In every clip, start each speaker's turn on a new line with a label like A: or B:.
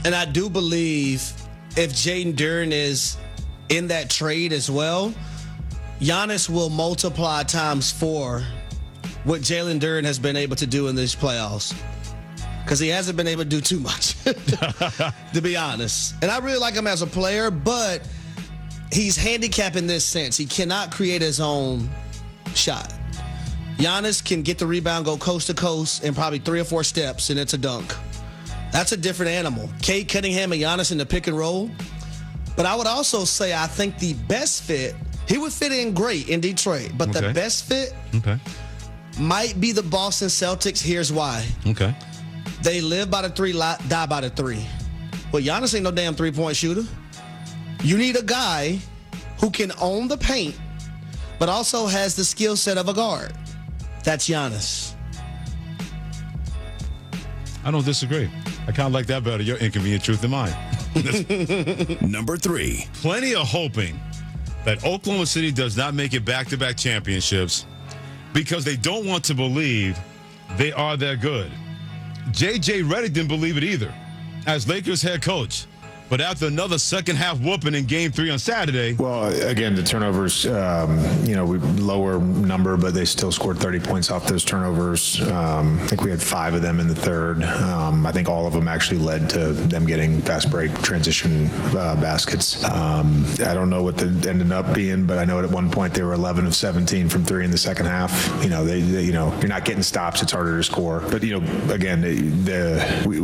A: And I do believe if Jaden Duren is in that trade as well, Giannis will multiply times 4 what Jalen Duren has been able to do in these playoffs. Because he hasn't been able to do too much, to be honest. And I really like him as a player, but he's handicapped in this sense. He cannot create his own shot. Giannis can get the rebound, go coast to coast in probably 3 or 4 steps, and it's a dunk. That's a different animal. Cade Cunningham and Giannis in the pick and roll. But I would also say I think the best fit, he would fit in great in Detroit, but the best fit might be the Boston Celtics. Here's why.
B: Okay.
A: They live by the 3, die by the 3. Well, Giannis ain't no damn three-point shooter. You need a guy who can own the paint, but also has the skill set of a guard. That's Giannis.
B: I don't disagree. I kind of like that better, your inconvenient truth than mine.
C: Number 3.
B: Plenty of hoping that Oklahoma City does not make it back-to-back championships because they don't want to believe they are that good. J.J. Redick didn't believe it either as Lakers head coach. But after another second-half whooping in Game 3 on Saturday.
D: Well, again, the turnovers, we lower number, but they still scored 30 points off those turnovers. I think we had 5 of them in the third. I think all of them actually led to them getting fast break transition baskets. I don't know what they ended up being, but I know at one point they were 11 of 17 from 3 in the second half. You're not getting stops. It's harder to score. But, again, the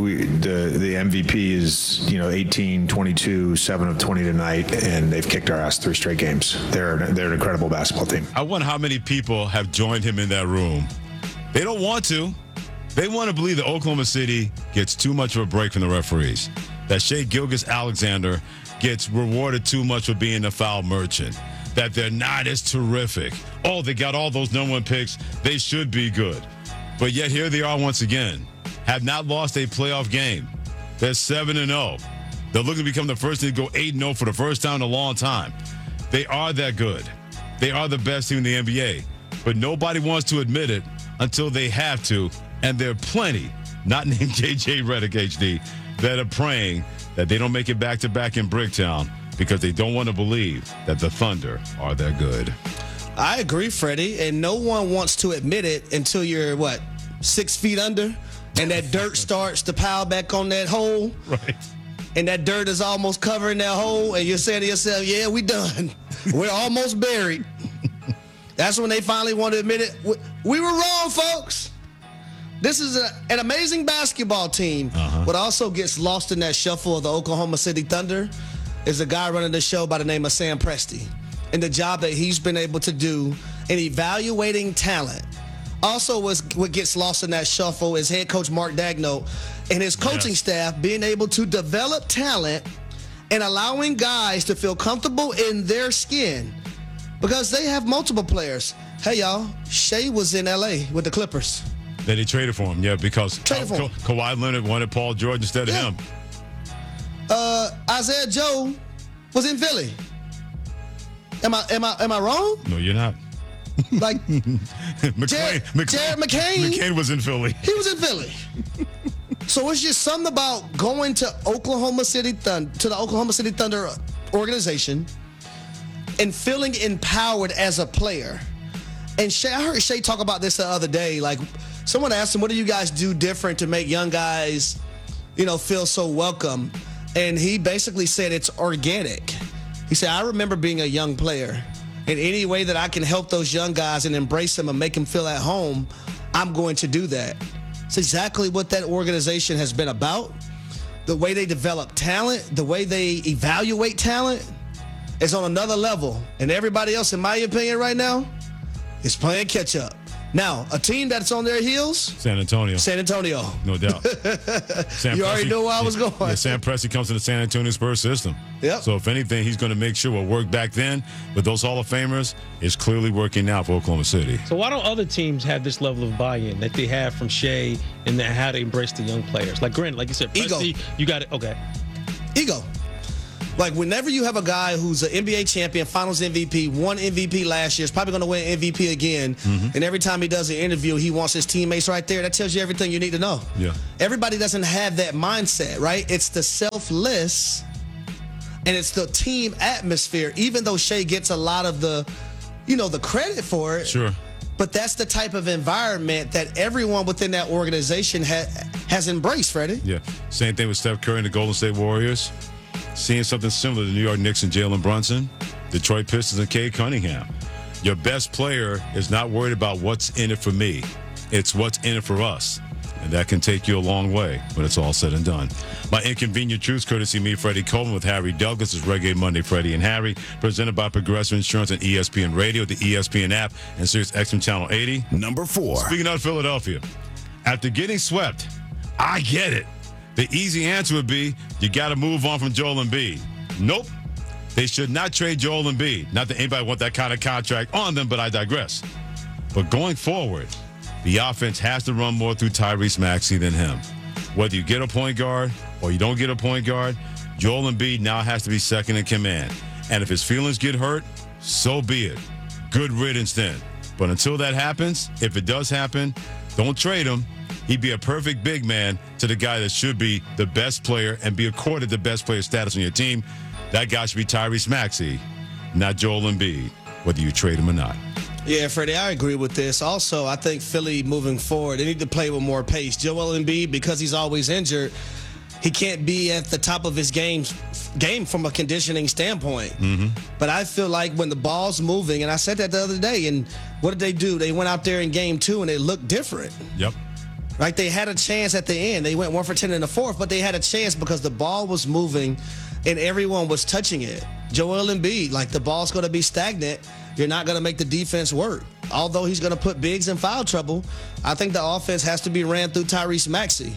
D: MVP is, 18, 22, 7 of 20 tonight, and they've kicked our ass 3 straight games. They're an incredible basketball team.
B: I wonder how many people have joined him in that room. They don't want to. They want to believe that Oklahoma City gets too much of a break from the referees, that Shai Gilgeous-Alexander gets rewarded too much for being a foul merchant, that they're not as terrific. Oh, they got all those number 1 picks. They should be good. But yet here they are once again, have not lost a playoff game. They're 7-0. They're looking to become the first team to go 8-0 for the first time in a long time. They are that good. They are the best team in the NBA. But nobody wants to admit it until they have to. And there are plenty, not named J.J. Redick, HD, that are praying that they don't make it back-to-back in Bricktown because they don't want to believe that the Thunder are that good.
A: I agree, Freddie. And no one wants to admit it until you're, 6 feet under? And that dirt starts to pile back on that hole.
B: Right.
A: And that dirt is almost covering that hole, and you're saying to yourself, yeah, we done. We're almost buried. That's when they finally want to admit it. We were wrong, folks. This is an amazing basketball team. What also gets lost in that shuffle of the Oklahoma City Thunder is a guy running the show by the name of Sam Presti, and the job that he's been able to do in evaluating talent. Also, what gets lost in that shuffle is head coach Mark Daigneault and his coaching staff being able to develop talent and allowing guys to feel comfortable in their skin because they have multiple players. Hey, y'all, Shai was in L.A. with the Clippers.
B: That they traded for him, because Kawhi Leonard wanted Paul George instead of him.
A: Isaiah Joe was in Philly. Am I wrong?
B: No, you're not.
A: Like
B: Jared
A: McCain.
B: McCain was in Philly.
A: He was in Philly. So it's just something about going to the Oklahoma City Thunder organization and feeling empowered as a player. And I heard Shai talk about this the other day. Like, someone asked him, what do you guys do different to make young guys, feel so welcome? And he basically said it's organic. He said, I remember being a young player. In any way that I can help those young guys and embrace them and make them feel at home, I'm going to do that. It's exactly what that organization has been about. The way they develop talent, the way they evaluate talent is on another level. And everybody else, in my opinion right now, is playing catch up. Now, a team that's on their heels?
B: San Antonio.
A: No doubt. You already know where I was going.
B: Yeah, Sam Presti comes to the San Antonio Spurs system.
A: Yep.
B: So if anything, he's going to make sure what worked back then with those Hall of Famers is clearly working now for Oklahoma City.
E: So why don't other teams have this level of buy-in that they have from Shai and how to embrace the young players? Like, granted, like you said, Presti,
A: Ego.
E: You got it. Okay.
A: Ego. Like, whenever you have a guy who's an NBA champion, finals MVP, won MVP last year, is probably going to win MVP again, and every time he does an interview, he wants his teammates right there, that tells you everything you need to know.
B: Yeah.
A: Everybody doesn't have that mindset, right? It's the selfless, and it's the team atmosphere, even though Shea gets a lot of the credit for it.
B: Sure.
A: But that's the type of environment that everyone within that organization has embraced, Freddie.
B: Yeah. Same thing with Steph Curry and the Golden State Warriors. Seeing something similar to New York Knicks and Jalen Brunson, Detroit Pistons and Cade Cunningham. Your best player is not worried about what's in it for me. It's what's in it for us. And that can take you a long way when it's all said and done. My Inconvenient Truths, courtesy me, Freddie Coleman, with Harry Douglas. Is Reggae Monday, Freddie and Harry, presented by Progressive Insurance and ESPN Radio, the ESPN app, and Sirius XM Channel 80.
C: Number 4.
B: Speaking of Philadelphia, after getting swept, I get it. The easy answer would be you got to move on from Joel Embiid. Nope. They should not trade Joel Embiid. Not that anybody want that kind of contract on them, but I digress. But going forward, the offense has to run more through Tyrese Maxey than him. Whether you get a point guard or you don't get a point guard, Joel Embiid now has to be second in command. And if his feelings get hurt, so be it. Good riddance then. But until that happens, if it does happen, don't trade him. He'd be a perfect big man to the guy that should be the best player and be accorded the best player status on your team. That guy should be Tyrese Maxey, not Joel Embiid, whether you trade him or not.
A: Yeah, Freddie, I agree with this. Also, I think Philly moving forward, they need to play with more pace. Joel Embiid, because he's always injured, he can't be at the top of his game from a conditioning standpoint. But I feel like when the ball's moving, and I said that the other day, and what did they do? They went out there in game 2 and it looked different.
B: Yep.
A: Right? They had a chance at the end. They went 1 for 10 in the fourth, but they had a chance because the ball was moving and everyone was touching it. Joel Embiid, like, the ball's going to be stagnant. You're not going to make the defense work. Although he's going to put bigs in foul trouble, I think the offense has to be ran through Tyrese Maxey.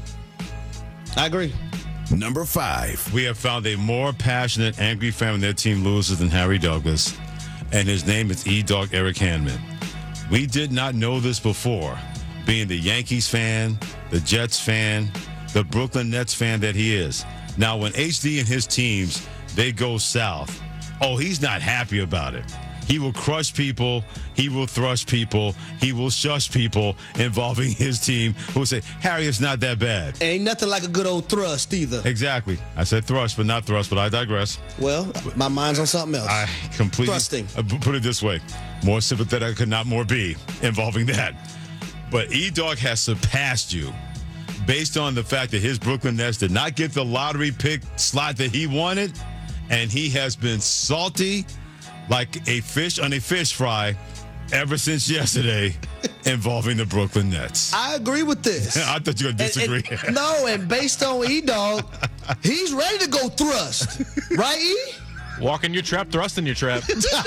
A: I agree.
C: Number 5.
B: We have found a more passionate, angry fan when their team loses than Harry Douglas, and his name is E-Dog Eric Handman. We did not know this before, being the Yankees fan, the Jets fan, the Brooklyn Nets fan that he is. Now, when HD and his teams, they go south, he's not happy about it. He will crush people. He will thrush people. He will shush people involving his team who will say, Harry, it's not that bad.
A: Ain't nothing like a good old thrust either.
B: Exactly. I said thrush, but not thrust, but I digress.
A: Well, my mind's on something else.
B: I completely
A: Thrusting.
B: Put it this way. More sympathetic could not more be involving that. But E-Dog has surpassed you based on the fact that his Brooklyn Nets did not get the lottery pick slot that he wanted, and he has been salty like a fish on a fish fry ever since yesterday involving the Brooklyn Nets.
A: I agree with this.
B: I thought you were going to disagree.
A: And based on E-Dog, he's ready to go thrust. Right, E?
F: Walk in your trap, thrust in your trap.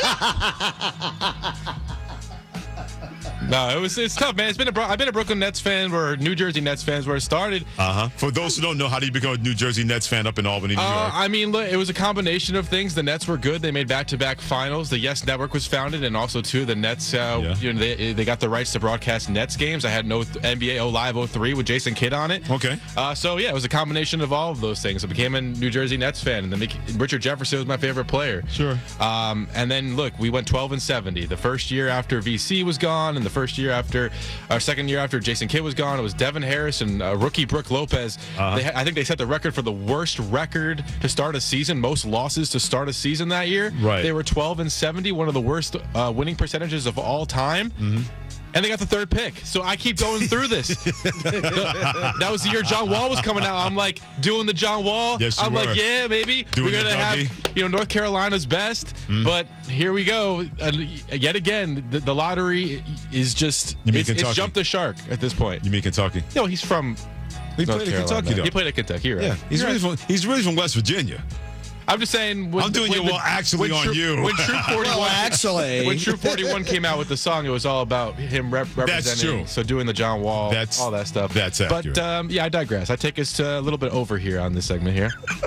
F: No, it's tough, man. I've been a Brooklyn Nets fan or New Jersey Nets fans where it started.
B: For those who don't know, how do you become a New Jersey Nets fan up in Albany, New York?
F: I mean, look, it was a combination of things. The Nets were good. They made back-to-back finals. The Yes Network was founded, and also, too, the Nets, they got the rights to broadcast Nets games. I had no NBA Live 03 with Jason Kidd on it.
B: Okay.
F: It was a combination of all of those things. I became a New Jersey Nets fan, and then Richard Jefferson was my favorite player.
B: Sure.
F: And then, look, we went 12-70. The first year after VC was gone, and the second year after Jason Kidd was gone, it was Devin Harris and rookie Brook Lopez. I think they set the record for the worst record to start a season, most losses to start a season that year.
B: Right.
F: They were 12-70, one of the worst winning percentages of all time. And they got the third pick. So I keep going through this. That was the year John Wall was coming out. I'm like doing the John Wall.
B: Yes, you
F: I'm
B: were.
F: like, yeah, maybe
B: Doing
F: we're gonna have North Carolina's best. But here we go. Yet again, the lottery is just it's jumped the shark at this point.
B: You mean Kentucky?
F: No, he's from
B: He
F: North
B: played in
F: Carolina.
B: Kentucky, though.
F: He played at Kentucky. You're right.
B: Yeah, he's really from West Virginia.
F: I'm just saying.
B: I'm doing you well, actually, on you.
F: When Troop 41,
A: actually,
F: when Troop 41 came out with the song, it was all about him representing.
B: That's true.
F: So doing the John Wall, all that stuff.
B: That's accurate.
F: But I digress. I take us to a little bit over here on this segment here.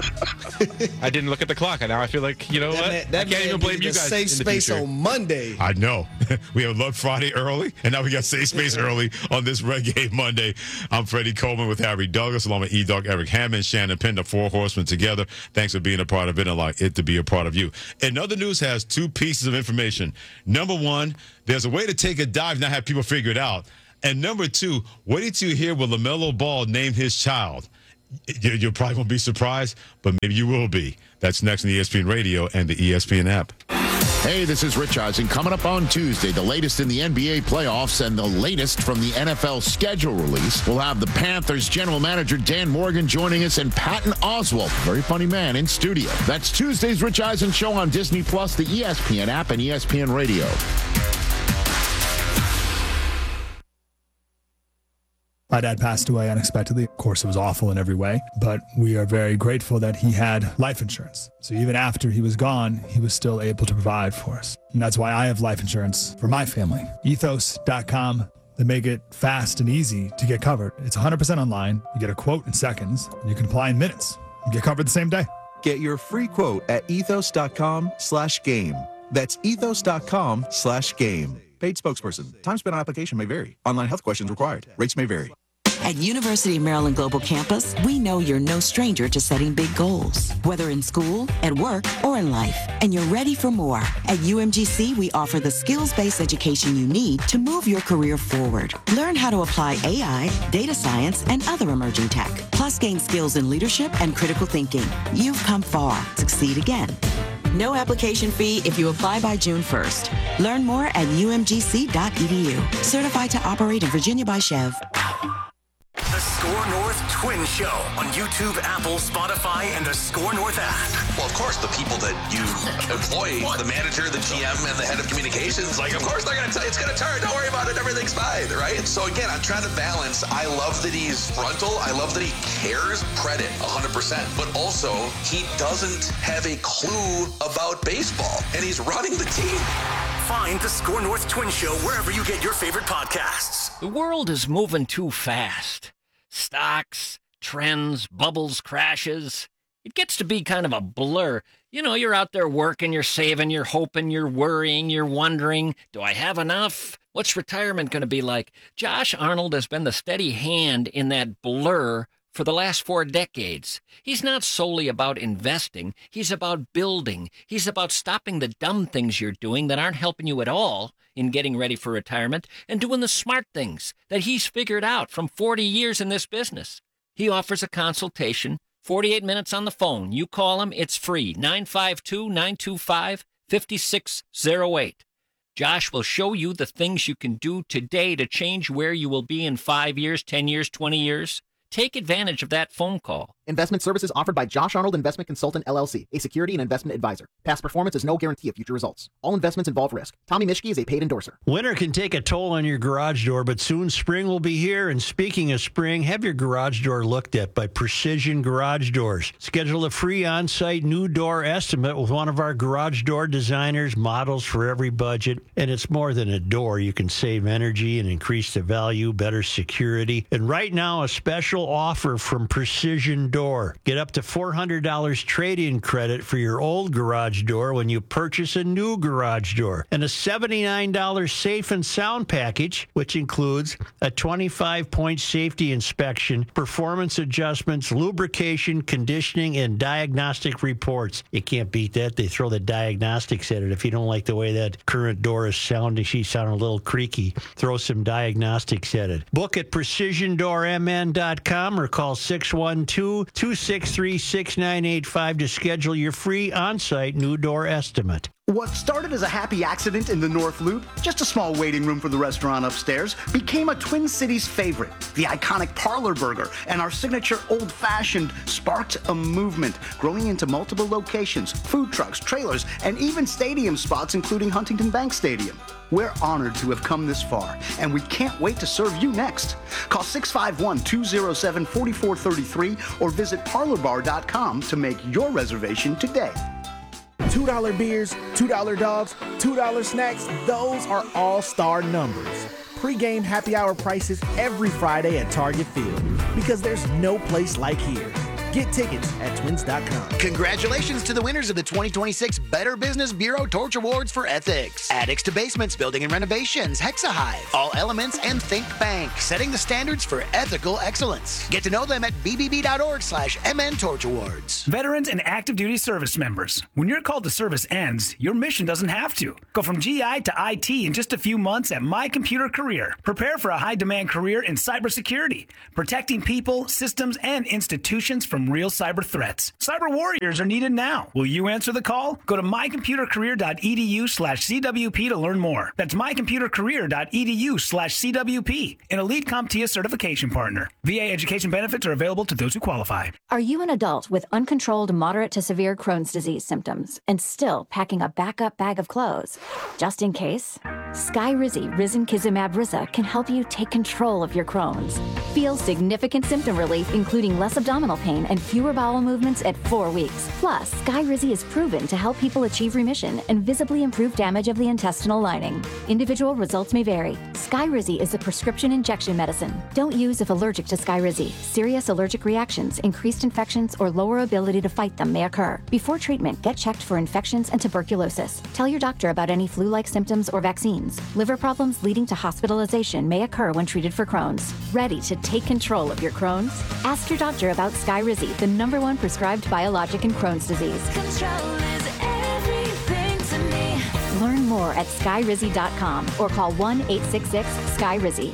F: I didn't look at the clock, and now I feel like, you know what? I can't even blame you guys.
A: Safe space on Monday.
B: I know. We have Love Friday early, and now we got Safe Space early on this Reggae Monday. I'm Freddie Coleman with Harry Douglas, along with E-Dog, Eric Hammond, Shannon Penn, the Four Horsemen together. Thanks for being a part of it, and like it to be a part of you. And other news has two pieces of information. Number one, there's a way to take a dive, not have people figure it out. And number two, wait till you hear what LaMelo Ball named his child. You're probably going to be surprised, but maybe you will be. That's next on ESPN Radio and the ESPN app.
C: Hey, this is Rich Eisen. Coming up on Tuesday, the latest in the NBA playoffs and the latest from the NFL schedule release. We'll have the Panthers general manager Dan Morgan joining us and Patton Oswalt, very funny man, in studio. That's Tuesday's Rich Eisen Show on Disney+, the ESPN app, and ESPN Radio.
G: My dad passed away unexpectedly. Of course, it was awful in every way, but we are very grateful that he had life insurance. So even after he was gone, he was still able to provide for us. And that's why I have life insurance for my family. Ethos.com. They make it fast and easy to get covered. It's 100% online. You get a quote in seconds. And you can apply in minutes. You get covered the same day.
H: Get your free quote at ethos.com/game. That's ethos.com/game. Paid spokesperson. Time spent on application may vary. Online health questions required. Rates may vary.
I: At University of Maryland Global Campus, we know you're no stranger to setting big goals, whether in school, at work, or in life, and you're ready for more. At UMGC, we offer the skills-based education you need to move your career forward. Learn how to apply AI, data science, and other emerging tech, plus gain skills in leadership and critical thinking. You've come far. Succeed again. No application fee if you apply by June 1st. Learn more at umgc.edu. Certified to operate in Virginia by Chev.
J: The Score North Twin Show on YouTube, Apple, Spotify, and the Score North app.
K: Well, of course, the people that you employ, the manager, the GM, and the head of communications, like, of course they're going to tell you it's going to turn. Don't worry about it. Everything's fine, right? So, again, I'm trying to balance. I love that he's frontal. I love that he cares. Credit, 100%. But also, he doesn't have a clue about baseball, and he's running the team.
J: Find the Score North Twin Show wherever you get your favorite podcasts.
L: The world is moving too fast. Stocks, trends, bubbles, crashes. It gets to be kind of a blur. You know, you're out there working, you're saving, you're hoping, you're worrying, you're wondering, do I have enough? What's retirement going to be like? Josh Arnold has been the steady hand in that blur for the last 4 decades. He's not solely about investing. He's about building. He's about stopping the dumb things you're doing that aren't helping you at all in getting ready for retirement and doing the smart things that he's figured out from 40 years in this business. He offers a consultation, 48 minutes on the phone. You call him, it's free, 952-925-5608. Josh will show you the things you can do today to change where you will be in 5 years, 10 years, 20 years. Take advantage of that phone call.
M: Investment services offered by Josh Arnold Investment Consultant, LLC, a security and investment advisor. Past performance is no guarantee of future results. All investments involve risk. Tommy Mischke is a paid endorser.
N: Winter can take a toll on your garage door, but soon spring will be here. And speaking of spring, have your garage door looked at by Precision Garage Doors. Schedule a free on-site new door estimate with one of our garage door designers, models for every budget. And it's more than a door. You can save energy and increase the value, better security. And right now, a special offer from Precision Door. Get up to $400 trade-in credit for your old garage door when you purchase a new garage door. And a $79 safe and sound package, which includes a 25-point safety inspection, performance adjustments, lubrication, conditioning, and diagnostic reports. You can't beat that. They throw the diagnostics at it. If you don't like the way that current door is sounding, she's sounding a little creaky, throw some diagnostics at it. Book at precisiondoormn.com or call 612-263-6985 to schedule your free on-site new door estimate.
O: What started as a happy accident in the North Loop, just a small waiting room for the restaurant upstairs, became a Twin Cities favorite. The iconic Parlor Burger and our signature Old Fashioned sparked a movement, growing into multiple locations, food trucks, trailers, and even stadium spots, including Huntington Bank Stadium. We're honored to have come this far, and we can't wait to serve you next. Call 651-207-4433 or visit parlorbar.com to make your reservation today.
P: $2 beers, $2 dogs, $2 snacks, those are all-star numbers. Pre-game happy hour prices every Friday at Target Field, because there's no place like here. Get tickets at twins.com.
O: Congratulations to the winners of the 2026 Better Business Bureau Torch Awards for Ethics. Addicts to Basements Building and Renovations, Hexahive, All Elements, and Think Bank, setting the standards for ethical excellence. Get to know them at bbb.org/MN Torch Awards.
Q: Veterans and active duty service members. When your call to service ends, your mission doesn't have to. Go from GI to IT in just a few months at My Computer Career. Prepare for a high-demand career in cybersecurity, protecting people, systems, and institutions from real cyber threats. Cyber warriors are needed now. Will you answer the call? Go to mycomputercareer.edu/CWP to learn more. That's mycomputercareer.edu/CWP, an elite CompTIA certification partner. VA education benefits are available to those who qualify.
R: Are you an adult with uncontrolled moderate to severe Crohn's disease symptoms and still packing a backup bag of clothes? Just in case, Skyrizi Risankizumab Riza can help you take control of your Crohn's. Feel significant symptom relief, including less abdominal pain and fewer bowel movements at 4 weeks. Plus, Skyrizi is proven to help people achieve remission and visibly improve damage of the intestinal lining. Individual results may vary. Skyrizi is a prescription injection medicine. Don't use if allergic to Skyrizi. Serious allergic reactions, increased infections, or lower ability to fight them may occur. Before treatment, get checked for infections and tuberculosis. Tell your doctor about any flu-like symptoms or vaccines. Liver problems leading to hospitalization may occur when treated for Crohn's. Ready to take control of your Crohn's? Ask your doctor about Skyrizi, the #1 prescribed biologic in Crohn's disease.
S: Control is everything to me.
R: Learn more at skyrizi.com or call 1-866-SKYRIZI.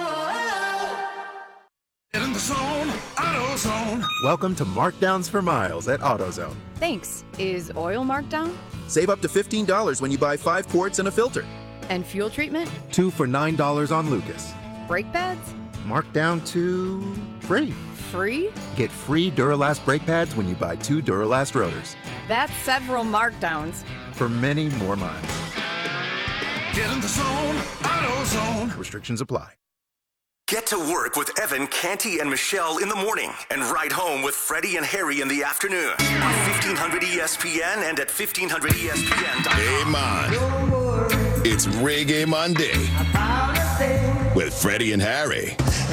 S: Get in the zone, AutoZone.
H: Welcome to Markdowns for Miles at AutoZone.
T: Thanks. Is oil marked down?
H: Save up to $15 when you buy 5 quarts and a filter.
T: And fuel treatment?
H: 2 for $9 on Lucas.
T: Brake pads?
H: Marked down to free.
T: Free?
H: Get free Duralast brake pads when you buy 2 Duralast rotors.
T: That's several markdowns.
H: For many more miles.
S: Get in the zone, AutoZone.
H: Restrictions apply.
J: Get to work with Evan, Canty, and Michelle in the morning and ride home with Freddie and Harry in the afternoon on 1500 ESPN and at 1500ESPN.com.
U: Hey, man. It's Reggae Monday with Freddie and Harry.